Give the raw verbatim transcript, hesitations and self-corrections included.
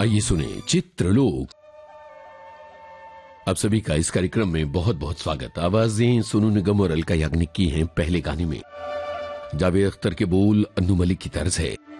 आइए सुने चित्रलोक। आप सभी का इस कार्यक्रम में बहुत बहुत स्वागत। आवाजें सोनू निगम और अलका याग्निक की हैं। पहले गाने में जावेद अख्तर के बोल अन्नू मलिक की तर्ज है।